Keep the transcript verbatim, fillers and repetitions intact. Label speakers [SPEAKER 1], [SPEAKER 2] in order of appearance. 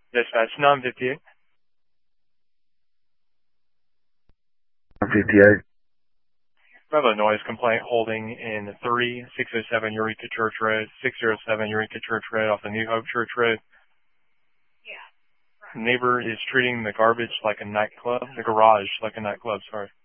[SPEAKER 1] Dispatch nine fifty-eight.
[SPEAKER 2] nine fifty-eight.
[SPEAKER 1] We have a noise complaint holding in three six oh seven Eureka Church Road, six oh seven Eureka Church Road off the New Hope Church Road. The neighbor is treating the garbage like a nightclub, the garage like a nightclub, sorry.